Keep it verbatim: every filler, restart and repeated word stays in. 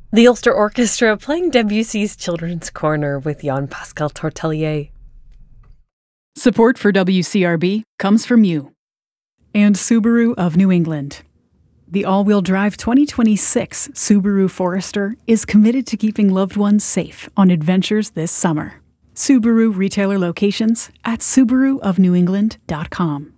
The Ulster Orchestra playing Debussy's Children's Corner with Jean-Pascal Tortelier. Support for W C R B comes from you. And Subaru of New England. The all-wheel drive twenty twenty-six Subaru Forester is committed to keeping loved ones safe on adventures this summer. Subaru retailer locations at subaru of new england dot com.